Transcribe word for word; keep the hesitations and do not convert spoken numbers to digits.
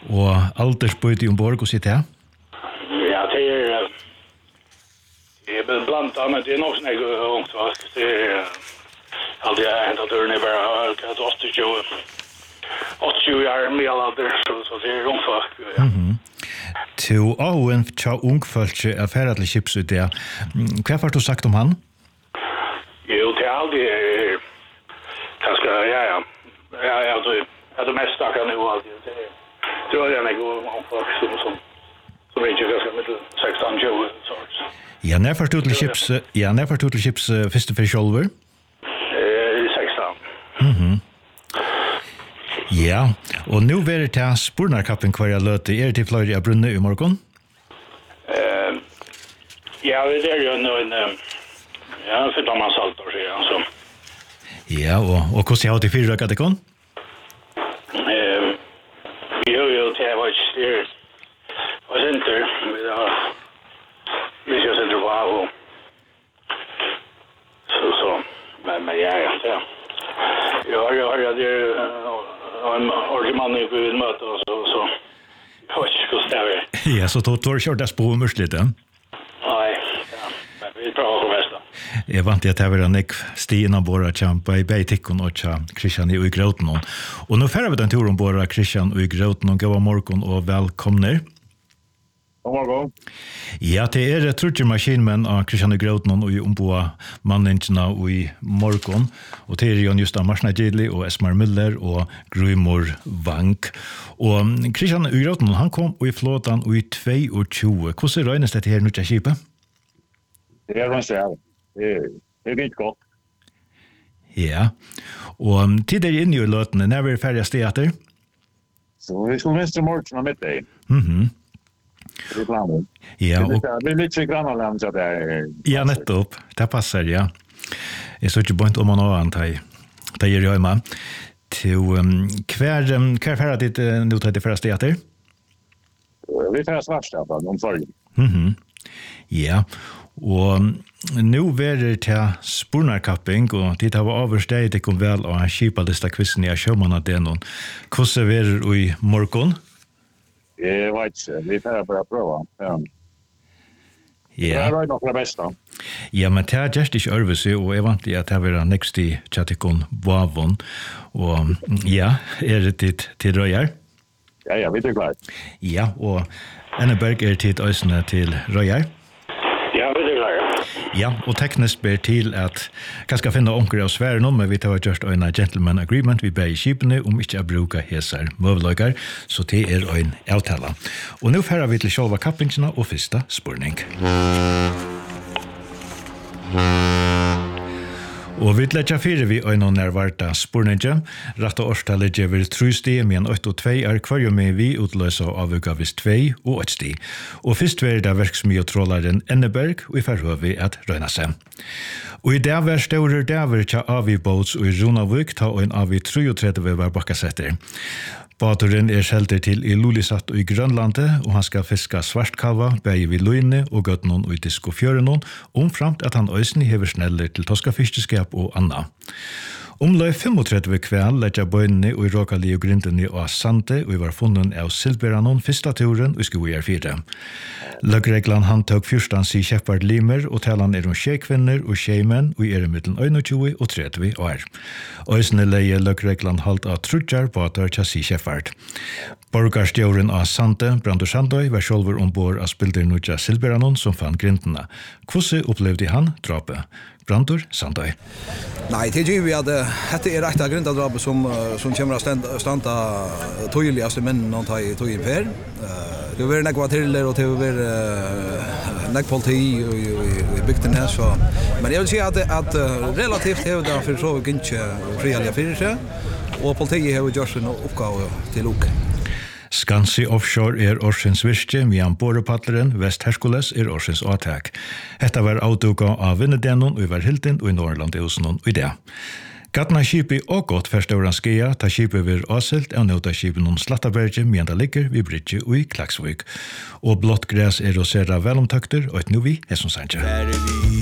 Og aldersbøyde ombord, hvordan sitter jeg? Ja, det er... Det er blant annet, det er nok sånn jeg har ungt, faktisk. Det er... Aldri jeg har hentet døren i bare åttiotjue år med alle alder, så det er ungt, faktisk. Ja. Til Auen tja ungfølt er ferdig til Kips ut det. Hva har du sagt om han? Jo, det er aldri... Ganske, ja, ja. Ja, ja, det er det mest stakket nu alltid. Det tror jeg er god ungfolk som, som, som er ikke ganske mitt sexton tjue sorts. Ja, når først du til Kips, ja, når først du til Kips første for sjølver? Eh, sexton. Mhm. Ja, og nå er det til Spurnarkappen hver jeg løte. Er det til flere av Brunne i morgen? Uh, ja, det er jo en... Ja, for da man salt og sier, altså. Ja, og, og hvordan har du fire røkket det kon? Uh, jo, jo, det var ikke styrt. Og senter, vi har... Vi skal senter på av og... Så, så... Men, men ja, ja, ja. Jo, ja, ja, det er... Og en ordentlig mann i på møte, og så, så... Jeg vet ikke hvordan det er. Ja, så du har kjørt deg på mørkt litt, ja? Nei, ja. Men vi prøver å mest da. Jeg vant til at jeg var en ek stigen av båda kjempe i Beitikken og kja Kristian i Uigrøten. Og nå færre vi den turen om båda Kristian i Uigrøten og gav morgen og velkomner. God morgen. Ja, det er trutje maskinmenn av Kristian i Uigrøten og i omboa manningene i morgen. Og det er Jon Justa Marsna Gidli og Esmar Müller og Grumor Vank. Og Kristian i Uigrøten, han kom i flåtan i tjueto. Hvordan røynes dette her nødja skipet? Det er røynes det her. Det er, det er ikke godt. Ja, og tid er inne i løtene, når vi er ferdig sted etter? Så vi skulle minst i morgen og middag. Mhm. Det er planen. Ja, og... Det er litt så grannland, så det er... Ja, nettopp. Det passer, ja. Jeg så ikke bort om man har annet her. Det gjør jeg med. Til um, hver, um, hver ferdig ditt uh, nå til det første sted etter? Vi ferdig svartstad, om sorgen. Mhm. Ja, og nå er det til Spurnarkapping, og dit har vi oversteget det kom vel av skipalista-kvissen i Sjømanna Denon. Hvordan er det i morgen? Jeg vet ikke, vi får bare prøve. Ja. Ja. Det er nok det beste. Ja, men det er just ikke øvelse, og jeg vant til at det var nekst i Tjatikon Vavon. Og ja, er det tid til Røyer? Ja, ja, vi er klart. Ja, og Enneberg er tid øsene til Røyer? Ja, vi er klart. Ja, og teknisk ber til at jeg skal finne omkring av svære nå, men vi tar just en gentleman agreement vi ber i skipene om ikke å bruke heser møveløyker, så det er en avtale. Og nå færer vi til selve kappingsene og første spurning. Og vi letja fire vi øyne nærvarta spurninge. Rett og årstallet gjør tre sti, men åtte og tvei er hver med vi utløse av uka vis tvei og åtte sti. Og først var det verksmye og trålaren Enneberg, og i forhøver vi at røyna seg. Og i det var større dæver tja Avi Båts og i Ronavuk ta og en Avi treogtredve var bakkasetter. Baturen er skjelter til i Lulisat og i Grønlandet, og han skal fiske svartkalva, bæge vid Luine og gøtnon og i disk og fjørenon, omframt at han øysene hever sneller til toskafiskeskap og anna. Omløy femogtredve kvæl letja bøynene og i råkali og grindene og sante, og i var funnen av Silberanon fyrsta turen og sko i er fire. Løgreglan han tøk fyrstan si Kjeppard Limer, og talan er om tjekvinner og tjejmenn, og i er middelen einogtjue og tredve år. Øysene leie løgreglan halt av trudjar batar tja si Kjeppard. Borgarstjåren av Sante, Brandur Sandøy, var sjolver ombord av spilder nudja Silberanon som fann grindene. Hvordan opplevde han drapet? Brandur Sandøy. Nei, det gjør vi at dette er rett av grindadrapet som, som kommer å standa tøyeligste menn noen tar i tøyen fer. Det har vært nekva tiller og det har vært nekva politi i bygden her. Så. Men jeg vil si at, at relativt har det for så ikke frihallige fyrir seg, og politiet har gjort en oppgave til luk. Skansi Offshore er årsens virke, medan Borepaddleren Vest Herkules er årsens åtak. Hetta var avduka av Vinnedenon og i Varhilden og i Norrland i Osnon og i det. Gatna skipi og godt førståran skia, ta skipi vir åselt av nøyta skipi noen Slattaberge, medan det ligger vid Bridge og i Klaksvik. Og blått græs er å sera velomtøkter, og et nu vi er som sanje.